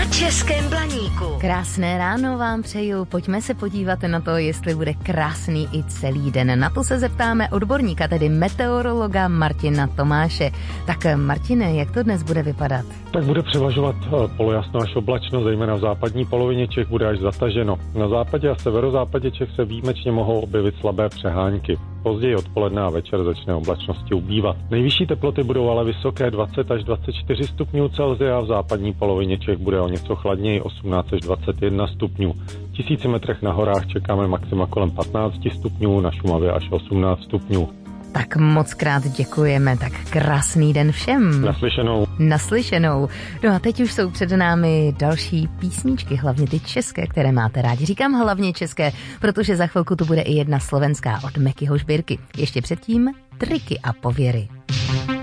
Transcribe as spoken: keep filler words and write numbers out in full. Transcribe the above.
Na Českém Blaníku. Krásné ráno vám přeju. Pojďme se podívat na to, jestli bude krásný i celý den. Na to se zeptáme odborníka, tedy meteorologa Martina Tomáše. Tak Martine, jak to dnes bude vypadat? Tak bude převažovat polojasno až oblačno, zejména v západní polovině Čech bude až zataženo. Na západě a severozápadě Čech se výjimečně mohou objevit slabé přehánky. Později odpoledne a večer začne oblačnosti ubývat. Nejvyšší teploty budou ale vysoké dvacet až dvacet čtyři stupňů Celsia a v západní polovině Čech bude o něco chladněji osmnáct až dvacet jedna stupňů. V tisíci metrech na horách čekáme maxima kolem patnáct stupňů, na Šumavě až osmnáct stupňů. Tak moc krát děkujeme, tak krásný den všem. Naslyšenou. Naslyšenou. No a teď už jsou před námi další písničky, hlavně ty české, které máte rádi. Říkám hlavně české, protože za chvilku tu bude i jedna slovenská od Mekyho Žbírky. Ještě předtím triky a pověry.